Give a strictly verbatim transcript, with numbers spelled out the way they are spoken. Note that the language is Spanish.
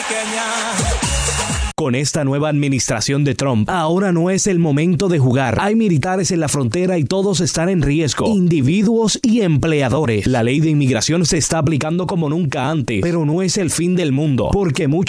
Con esta nueva administración de Trump, ahora no es el momento de jugar. Hay militares en la frontera y todos están en riesgo, individuos y empleadores. La ley de inmigración se está aplicando como nunca antes, pero no es el fin del mundo, porque muchos